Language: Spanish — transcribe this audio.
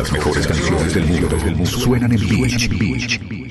Las mejores canciones del mundo suenan en Beach.